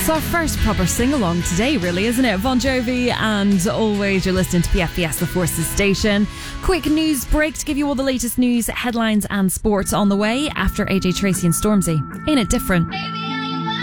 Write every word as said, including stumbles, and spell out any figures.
It's our first proper sing-along today, really, isn't it? Bon Jovi, and always you're listening to P F B S, the Forces station. Quick news break to give you all the latest news, headlines and sports on the way after A J Tracy and Stormzy. Ain't it different?